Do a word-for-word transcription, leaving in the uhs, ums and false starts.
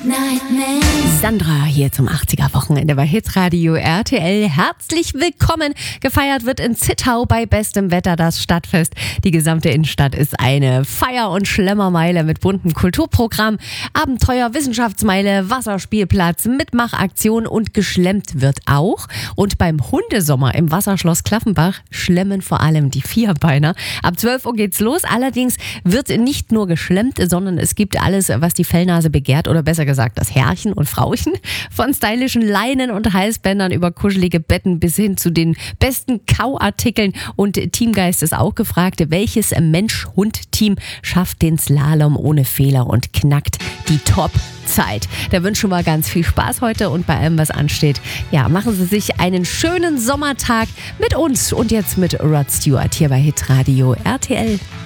Nightmare. Sandra hier zum achtziger-Wochenende bei Hitradio R T L. Herzlich willkommen. Gefeiert wird in Zittau bei bestem Wetter das Stadtfest. Die gesamte Innenstadt ist eine Feier- und Schlemmermeile mit buntem Kulturprogramm, Abenteuer, Wissenschaftsmeile, Wasserspielplatz, Mitmachaktion und geschlemmt wird auch. Und beim Hundesommer im Wasserschloss Klaffenbach schlemmen vor allem die Vierbeiner. Ab zwölf Uhr geht's los. Allerdings wird nicht nur geschlemmt, sondern es gibt alles, was die Fellnase begehrt, oder besser gesagt das Herrchen und Frauchen. Von stylischen Leinen und Halsbändern über kuschelige Betten bis hin zu den besten Kauartikeln. Und Teamgeist ist auch gefragt, welches Mensch-Hund-Team schafft den Slalom ohne Fehler und knackt die Top-Zeit. Da wünschen wir ganz viel Spaß heute und bei allem, was ansteht. Ja, machen Sie sich einen schönen Sommertag mit uns und jetzt mit Rod Stewart hier bei Hitradio R T L.